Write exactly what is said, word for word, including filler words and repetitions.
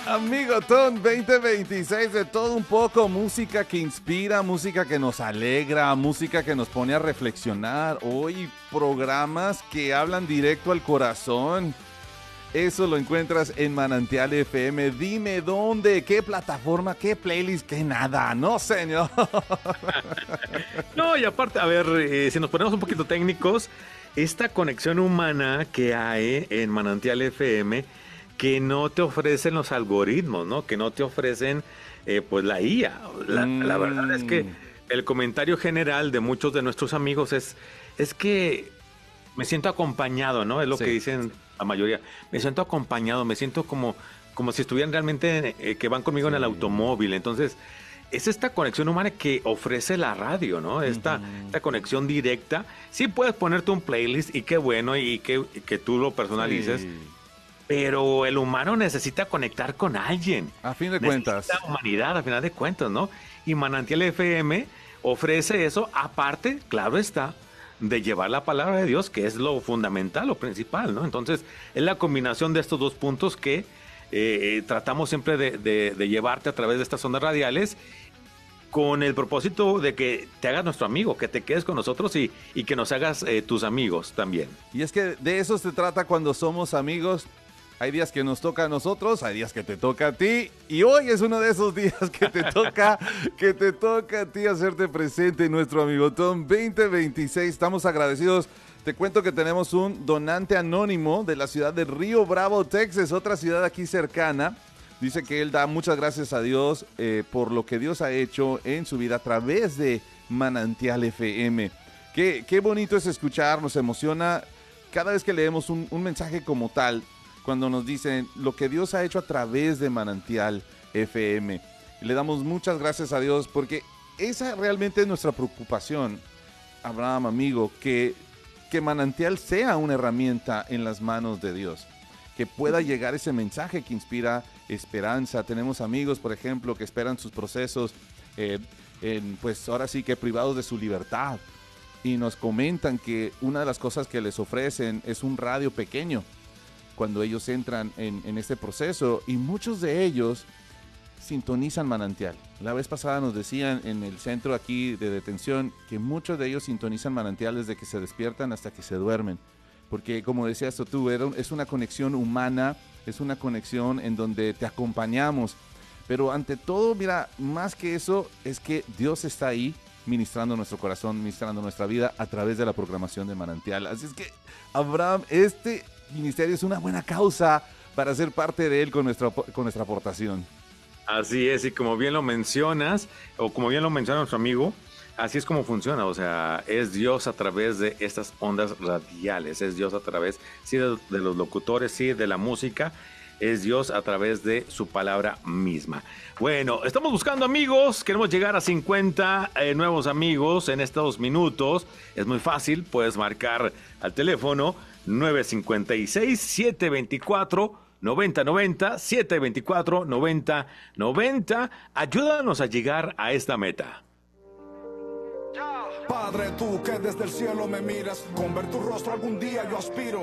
Amigotón veinte veintiséis, de todo un poco, música que inspira, música que nos alegra, música que nos pone a reflexionar. Hoy programas que hablan directo al corazón. Eso lo encuentras en Manantial F M. Dime dónde, qué plataforma, qué playlist, qué nada. No, señor. No, y aparte, a ver, eh, si nos ponemos un poquito técnicos, esta conexión humana que hay en Manantial F M, que no te ofrecen los algoritmos, ¿no? Que no te ofrecen, eh, pues, la I A. La, mm. la verdad es que el comentario general de muchos de nuestros amigos es, es que me siento acompañado, ¿no? Es lo sí. que dicen la mayoría. Me siento acompañado, me siento como, como si estuvieran realmente, eh, que van conmigo sí. en el automóvil. Entonces, es esta conexión humana que ofrece la radio, ¿no? Esta, uh-huh. esta conexión directa. Sí puedes ponerte un playlist y qué bueno, y que, que tú lo personalices. Sí. Pero el humano necesita conectar con alguien. A fin de necesita cuentas. La humanidad, a final de cuentas, ¿no? Y Manantial F M ofrece eso, aparte, claro está, de llevar la palabra de Dios, que es lo fundamental, lo principal, ¿no? Entonces, es la combinación de estos dos puntos que eh, tratamos siempre de, de, de llevarte a través de estas ondas radiales, con el propósito de que te hagas nuestro amigo, que te quedes con nosotros y, y que nos hagas eh, tus amigos también. Y es que de eso se trata cuando somos amigos. Hay días que nos toca a nosotros, hay días que te toca a ti, y hoy es uno de esos días que te toca, que te toca a ti hacerte presente en nuestro Amigotón veinte veintiséis. Estamos agradecidos. Te cuento que tenemos un donante anónimo de la ciudad de Río Bravo, Texas, otra ciudad aquí cercana. Dice que él da muchas gracias a Dios eh, por lo que Dios ha hecho en su vida a través de Manantial F M. Qué, qué bonito es escuchar, nos emociona cada vez que leemos un, un mensaje como tal, cuando nos dicen lo que Dios ha hecho a través de Manantial F M. Le damos muchas gracias a Dios porque esa realmente es nuestra preocupación, Abraham, amigo, que, que Manantial sea una herramienta en las manos de Dios, que pueda llegar ese mensaje que inspira esperanza. Tenemos amigos, por ejemplo, que esperan sus procesos, eh, en, pues ahora sí que privados de su libertad, y nos comentan que una de las cosas que les ofrecen es un radio pequeño cuando ellos entran en, en este proceso, y muchos de ellos sintonizan Manantial. La vez pasada nos decían en el centro aquí de detención que muchos de ellos sintonizan Manantial desde que se despiertan hasta que se duermen, porque como decías tú, es una conexión humana, es una conexión en donde te acompañamos, pero ante todo, mira, más que eso, es que Dios está ahí ministrando nuestro corazón, ministrando nuestra vida a través de la programación de Manantial. Así es que, Abraham, este ministerio es una buena causa para ser parte de él con nuestra, con nuestra aportación. Así es, y como bien lo mencionas, o como bien lo menciona nuestro amigo, así es como funciona. O sea, es Dios a través de estas ondas radiales, es Dios a través, sí, de, de los locutores, sí, de la música, es Dios a través de su palabra misma. Bueno, estamos buscando amigos, queremos llegar a cincuenta eh, nuevos amigos en estos minutos. Es muy fácil, puedes marcar al teléfono nueve cinco seis, siete dos cuatro, nueve cero nueve cero, siete dos cuatro, nueve cero nueve cero. Ayúdanos a llegar a esta meta. Padre, tú que desde el cielo me miras, con ver tu rostro algún día yo aspiro.